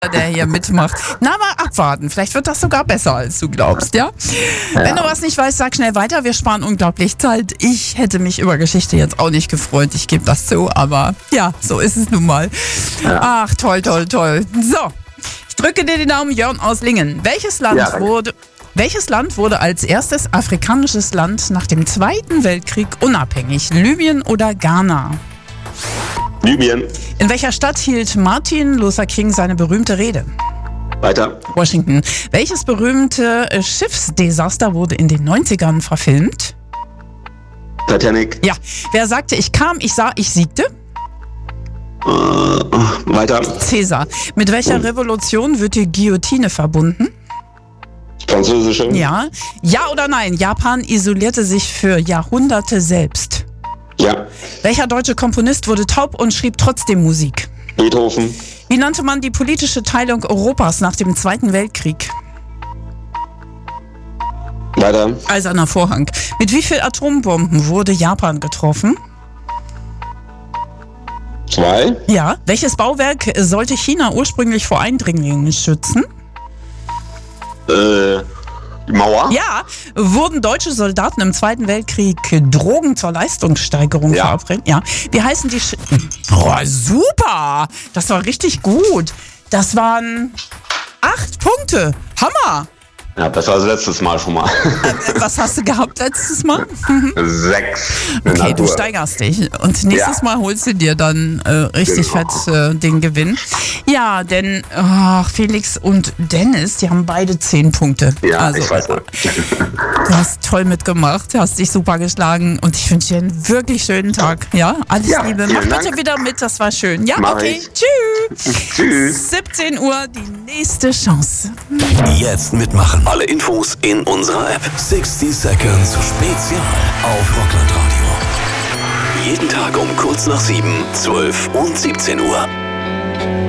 der hier mitmacht. Na, mal abwarten. Vielleicht wird das sogar besser, als du glaubst, ja? Wenn du was nicht weißt, sag schnell weiter. Wir sparen unglaublich Zeit. Ich hätte mich über Geschichte jetzt auch nicht gefreut. Ich gebe das zu, aber ja, so ist es nun mal. Ja. Ach, toll. So, ich drücke dir die Daumen, Jörn aus Lingen. Welches Land wurde als erstes afrikanisches Land nach dem Zweiten Weltkrieg unabhängig? Libyen oder Ghana? Libyen. In welcher Stadt hielt Martin Luther King seine berühmte Rede? Weiter. Washington. Welches berühmte Schiffsdesaster wurde in den 90ern verfilmt? Titanic. Ja. Wer sagte, ich kam, ich sah, ich siegte? Weiter. Cäsar. Mit welcher Revolution wird die Guillotine verbunden? Französische. Ja. Ja oder nein? Japan isolierte sich für Jahrhunderte selbst. Ja. Welcher deutsche Komponist wurde taub und schrieb trotzdem Musik? Beethoven. Wie nannte man die politische Teilung Europas nach dem Zweiten Weltkrieg? Weiter. Eiserner Vorhang. Mit wie vielen Atombomben wurde Japan getroffen? 2. Ja. Welches Bauwerk sollte China ursprünglich vor Eindringlingen schützen? Die Mauer. Ja. Wurden deutsche Soldaten im Zweiten Weltkrieg Drogen zur Leistungssteigerung verabredet? Ja. Wie heißen die Boah, super! Das war richtig gut. Das waren 8 Punkte. Hammer! Ja, das war das letztes Mal schon mal. Was hast du gehabt letztes Mal? 6. Okay, du steigerst dich. Und nächstes Mal holst du dir dann richtig fett den Gewinn. Ja, denn Felix und Dennis, die haben beide 10 Punkte. Ja, also, ich weiß nicht. Du hast toll mitgemacht, hast dich super geschlagen und ich wünsche dir einen wirklich schönen Tag. Ja, alles Liebe. Mach bitte wieder mit, das war schön. Ja, Mach okay. ich. Tschüss. Tschüss. 17 Uhr, die nächste Chance. Jetzt mitmachen. Alle Infos in unserer App. 60 Seconds Spezial auf Rockland Radio. Jeden Tag um kurz nach 7, 12 und 17 Uhr.